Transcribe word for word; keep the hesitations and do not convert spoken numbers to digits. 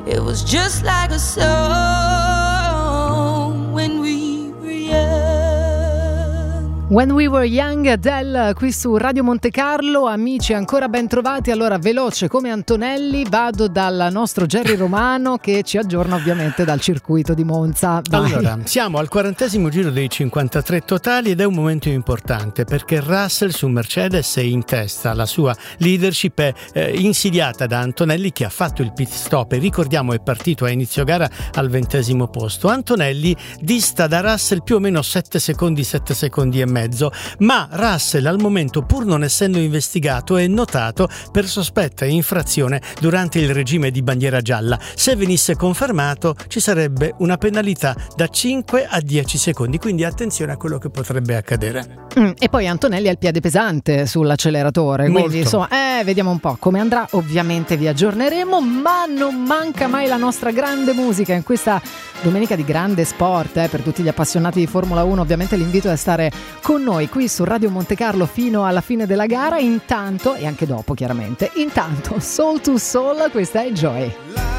It was just like a song when we were young. When We Were Young, Adele qui su Radio Monte Carlo. Amici, ancora ben trovati. Allora, veloce come Antonelli, vado dal nostro Jerry Romano che ci aggiorna ovviamente dal circuito di Monza. Vai. Allora, siamo al quarantesimo giro dei cinquantatré totali ed è un momento importante perché Russell su Mercedes è in testa. La sua leadership è eh, insidiata da Antonelli che ha fatto il pit stop e ricordiamo è partito a inizio gara al ventesimo posto. Antonelli dista da Russell più o meno sette secondi, sette secondi e mezzo. Ma Russell al momento, pur non essendo investigato, è notato per sospetta infrazione durante il regime di bandiera gialla. Se venisse confermato ci sarebbe una penalità da cinque a dieci secondi, quindi attenzione a quello che potrebbe accadere. Mm, e poi Antonelli ha il piede pesante sull'acceleratore, Molto. quindi insomma eh, vediamo un po' come andrà. Ovviamente vi aggiorneremo, ma non manca mai la nostra grande musica in questa domenica di grande sport, eh, per tutti gli appassionati di Formula uno. Ovviamente l'invito è a stare con noi qui su Radio Monte Carlo fino alla fine della gara, intanto e anche dopo chiaramente. Intanto Soul to Soul, questa è Joy.